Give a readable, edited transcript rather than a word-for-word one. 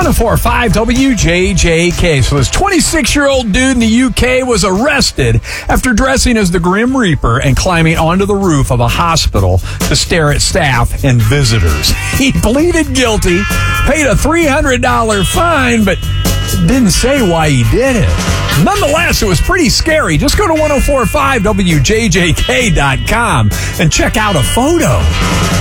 104.5 WJJK. So this 26-year-old dude in the UK was arrested after dressing as the Grim Reaper and climbing onto the roof of a hospital to stare at staff and visitors. He pleaded guilty, paid a $300 fine, but didn't say why he did it. Nonetheless, it was pretty scary. Just go to 1045WJJK.com and check out a photo.